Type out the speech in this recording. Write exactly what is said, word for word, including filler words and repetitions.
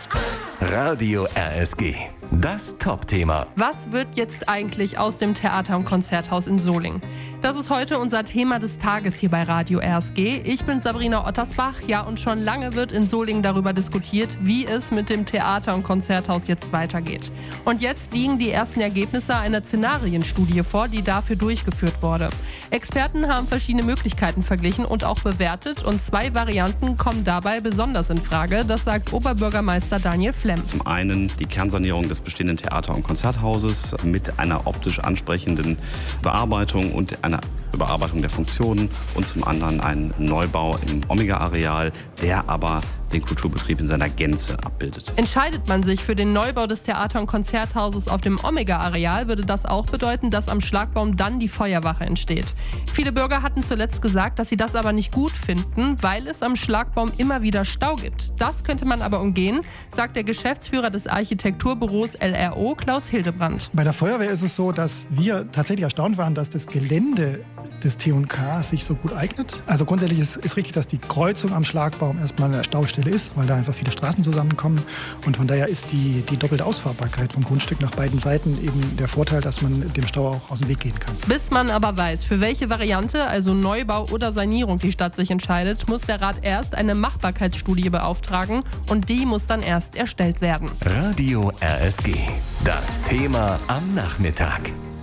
Plus. Radio R S G. Das Top-Thema. Was wird jetzt eigentlich aus dem Theater- und Konzerthaus in Solingen? Das ist heute unser Thema des Tages hier bei Radio R S G. Ich bin Sabrina Ottersbach. Ja, und schon lange wird in Solingen darüber diskutiert, wie es mit dem Theater- und Konzerthaus jetzt weitergeht. Und jetzt liegen die ersten Ergebnisse einer Szenarienstudie vor, die dafür durchgeführt wurde. Experten haben verschiedene Möglichkeiten verglichen und auch bewertet. Und zwei Varianten kommen dabei besonders in Frage. Das sagt Oberbürgermeister Daniel Flemm. Zum einen die Kernsanierung des bestehenden Theater- und Konzerthauses mit einer optisch ansprechenden Bearbeitung und einer Überarbeitung der Funktionen und zum anderen ein Neubau im Omega-Areal, der aber den Kulturbetrieb in seiner Gänze abbildet. Entscheidet man sich für den Neubau des Theater- und Konzerthauses auf dem Omega-Areal, würde das auch bedeuten, dass am Schlagbaum dann die Feuerwache entsteht. Viele Bürger hatten zuletzt gesagt, dass sie das aber nicht gut finden, weil es am Schlagbaum immer wieder Stau gibt. Das könnte man aber umgehen, sagt der Geschäftsführer des Architekturbüros L R O, Klaus Hildebrand. Bei der Feuerwehr ist es so, dass wir tatsächlich erstaunt waren, dass das Gelände des T und K sich so gut eignet. Also grundsätzlich ist, ist richtig, dass die Kreuzung am Schlagbaum erstmal eine Staustelle ist, weil da einfach viele Straßen zusammenkommen. Und von daher ist die, die doppelte Ausfahrbarkeit vom Grundstück nach beiden Seiten eben der Vorteil, dass man dem Stau auch aus dem Weg gehen kann. Bis man aber weiß, für welche Variante, also Neubau oder Sanierung, die Stadt sich entscheidet, muss der Rat erst eine Machbarkeitsstudie beauftragen und die muss dann erst erstellt werden. Radio R S G. Das Thema am Nachmittag.